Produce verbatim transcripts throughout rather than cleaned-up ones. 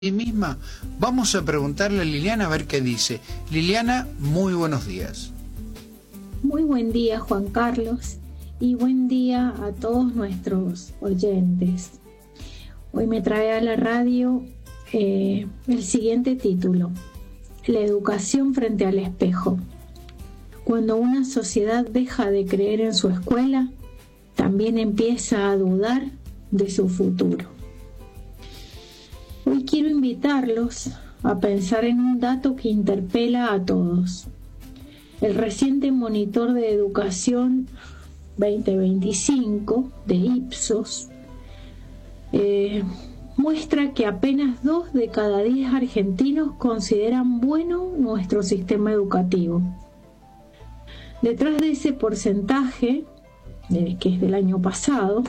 sí misma. Vamos a preguntarle a Liliana a ver qué dice. Liliana, muy buenos días. Muy buen día, Juan Carlos, y buen día a todos nuestros oyentes. Hoy me trae a la radio eh, el siguiente título: La educación frente al espejo. Cuando una sociedad deja de creer en su escuela, también empieza a dudar de su futuro. Hoy quiero invitarlos a pensar en un dato que interpela a todos. El reciente Monitor de Educación veinte veinticinco de Ipsos eh, muestra que apenas dos de cada diez argentinos consideran bueno nuestro sistema educativo. Detrás de ese porcentaje, eh, que es del año pasado,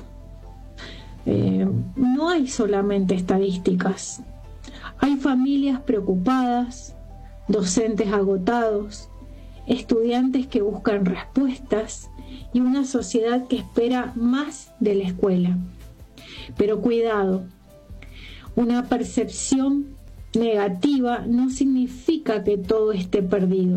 eh, no hay solamente estadísticas. Hay familias preocupadas, docentes agotados, estudiantes que buscan respuestas y una sociedad que espera más de la escuela. Pero cuidado, una percepción negativa no significa que todo esté perdido.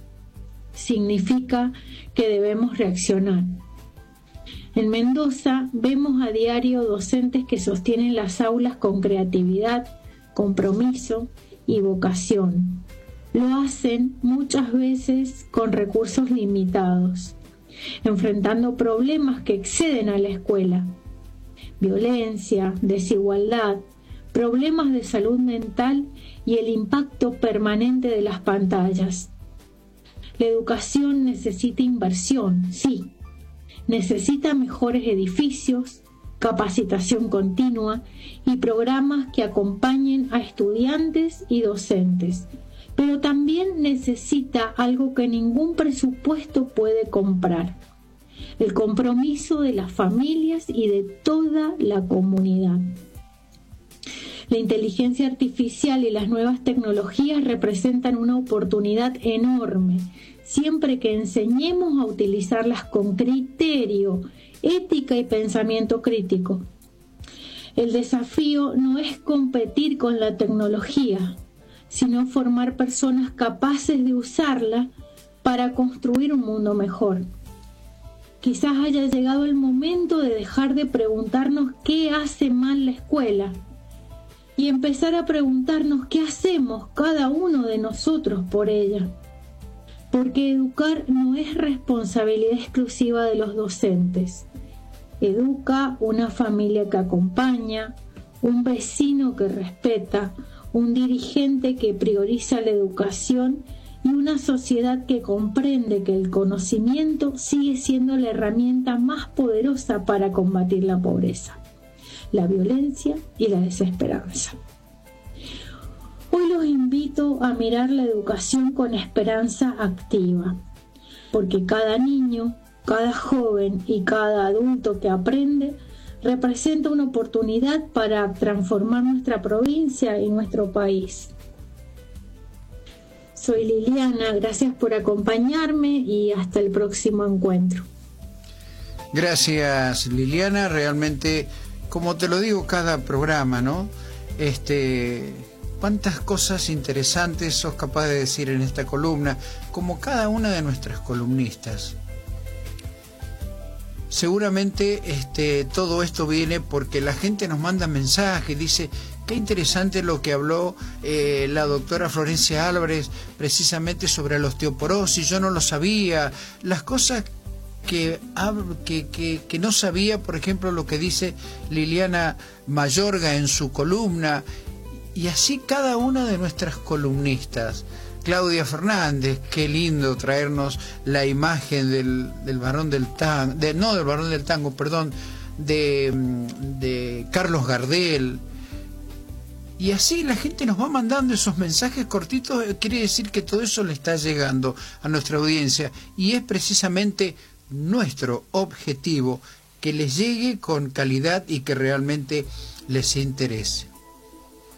Significa que debemos reaccionar. En Mendoza vemos a diario docentes que sostienen las aulas con creatividad, compromiso y vocación. Lo hacen muchas veces con recursos limitados, enfrentando problemas que exceden a la escuela: violencia, desigualdad, problemas de salud mental y el impacto permanente de las pantallas. La educación necesita inversión, sí. Necesita mejores edificios, capacitación continua y programas que acompañen a estudiantes y docentes. Pero también necesita algo que ningún presupuesto puede comprar: el compromiso de las familias y de toda la comunidad. La inteligencia artificial y las nuevas tecnologías representan una oportunidad enorme, siempre que enseñemos a utilizarlas con criterio, ética y pensamiento crítico. El desafío no es competir con la tecnología, sino formar personas capaces de usarla para construir un mundo mejor. Quizás haya llegado el momento de dejar de preguntarnos qué hace mal la escuela y empezar a preguntarnos qué hacemos cada uno de nosotros por ella. Porque educar no es responsabilidad exclusiva de los docentes. Educa una familia que acompaña, un vecino que respeta, un dirigente que prioriza la educación y una sociedad que comprende que el conocimiento sigue siendo la herramienta más poderosa para combatir la pobreza, la violencia y la desesperanza. Hoy los invito a mirar la educación con esperanza activa, porque cada niño, cada joven y cada adulto que aprende representa una oportunidad para transformar nuestra provincia y nuestro país. Soy Liliana, gracias por acompañarme y hasta el próximo encuentro. Gracias, Liliana. Realmente, como te lo digo cada programa, ¿no? Este... Cuántas cosas interesantes sos capaz de decir en esta columna, como cada una de nuestras columnistas. Seguramente este, todo esto viene porque la gente nos manda mensajes, dice: qué interesante lo que habló eh, la doctora Florencia Álvarez precisamente sobre la osteoporosis, yo no lo sabía. Las cosas que, que, que, que no sabía, por ejemplo, lo que dice Liliana Mayorga en su columna. Y así cada una de nuestras columnistas. Claudia Fernández, qué lindo traernos la imagen del, del varón del tango, de, no del varón del tango, perdón, de, de Carlos Gardel. Y así la gente nos va mandando esos mensajes cortitos, quiere decir que todo eso le está llegando a nuestra audiencia. Y es precisamente nuestro objetivo, que les llegue con calidad y que realmente les interese.